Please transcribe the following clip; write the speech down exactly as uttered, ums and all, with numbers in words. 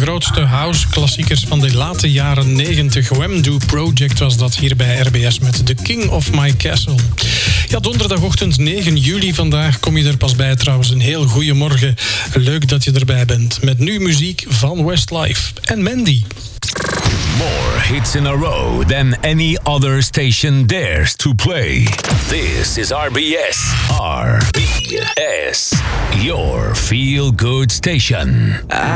grootste house-klassiekers van de late jaren negentig. Wham-Do Project was dat hier bij R B S met The King of My Castle. Ja, donderdagochtend negen juli vandaag kom je er pas bij trouwens. Een heel goede morgen. Leuk dat je erbij bent. Met nu muziek van Westlife en Mandy. More hits in a row than any other station dares to play. This is R B S. R B S, your feel-good station.